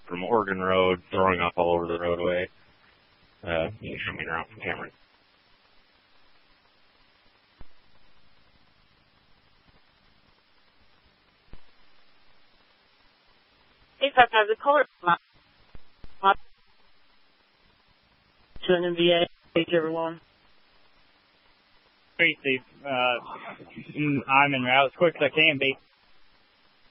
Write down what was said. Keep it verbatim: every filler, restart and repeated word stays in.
from Oregon Road, throwing up all over the roadway. Uh, you can show me around from Cameron. Hey, Pep, has a caller to an N B A, H everyone. Hey, Steve. Uh, I'm en route as quick as I can be.